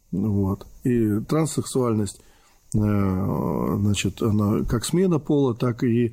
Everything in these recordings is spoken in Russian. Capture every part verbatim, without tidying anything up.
Вот. И транссексуальность, значит, она как смена пола, так и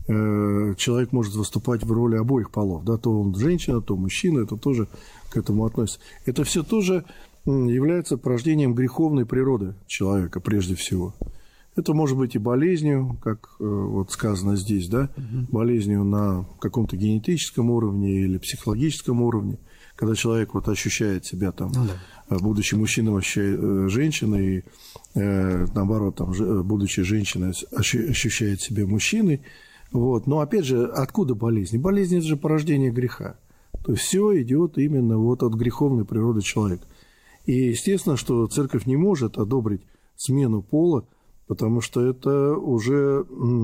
человек может выступать в роли обоих полов. Да? То он женщина, то мужчина, это тоже к этому относится. Это все тоже является порождением греховной природы человека прежде всего. Это может быть и болезнью, как вот сказано здесь, да, угу. болезнью на каком-то генетическом уровне или психологическом уровне, когда человек вот ощущает себя там, ну, да. будучи мужчиной, ощущает женщиной, и э, наоборот, там, будучи женщиной, ощущает себя мужчиной. Вот. Но опять же, откуда болезнь? Болезнь – это же порождение греха. То есть все идет именно вот от греховной природы человека. И естественно, что церковь не может одобрить смену пола, потому что это уже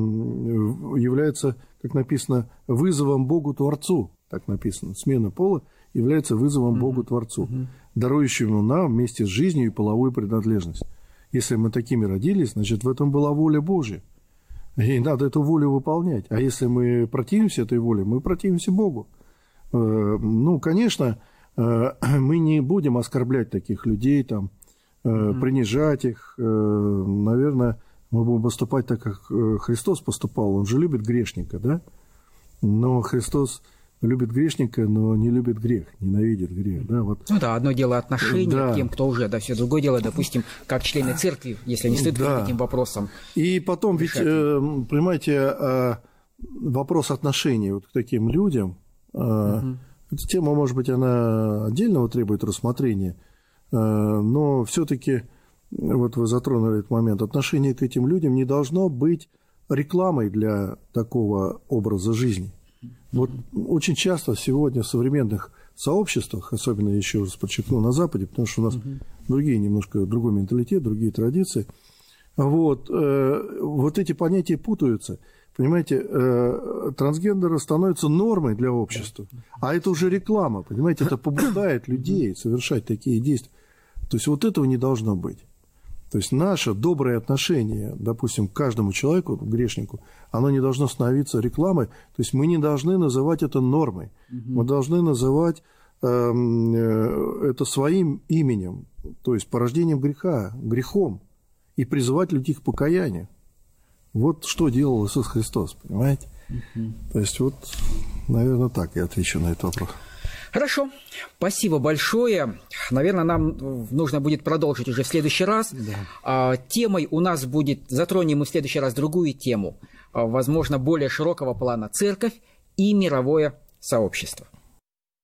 является, как написано, вызовом Богу-Творцу. Так написано. Смена пола является вызовом Богу-Творцу, mm-hmm. дарующему нам вместе с жизнью и половую принадлежность. Если мы такими родились, значит, в этом была воля Божья. И надо эту волю выполнять. А если мы противимся этой воле, мы противимся Богу. Ну, конечно, мы не будем оскорблять таких людей, там, mm-hmm. принижать их. Наверное, мы будем поступать так, как Христос поступал. Он же любит грешника, да? Но Христос любит грешника, но не любит грех, ненавидит грех. Да? Вот. Ну да, одно дело отношение да. к тем, кто уже, да, все другое дело, допустим, как члены церкви, если они стыдны да. этим вопросом. И потом, решать. Ведь, понимаете, вопрос отношений вот к таким людям, угу. эта тема, может быть, она отдельного требует рассмотрения, но все-таки, вот вы затронули этот момент, отношение к этим людям не должно быть рекламой для такого образа жизни. Вот очень часто сегодня в современных сообществах, особенно еще раз подчеркну, на Западе, потому что у нас uh-huh. другие немножко другой менталитет, другие традиции, вот, э, вот эти понятия путаются. Понимаете, э, трансгендеры становятся нормой для общества, а это уже реклама, понимаете, это побуждает людей совершать такие действия. То есть вот этого не должно быть. То есть наше доброе отношение, допустим, к каждому человеку, грешнику, оно не должно становиться рекламой. То есть мы не должны называть это нормой. Угу. Мы должны называть э, э, это своим именем, то есть порождением греха, грехом, и призывать людей к покаянию. Вот что делал Иисус Христос, понимаете? Угу. То есть вот, наверное, так я отвечу на этот вопрос. Хорошо, спасибо большое. Наверное, нам нужно будет продолжить уже в следующий раз. Да. Темой у нас будет, затронем мы в следующий раз другую тему, возможно, более широкого плана, церковь и мировое сообщество.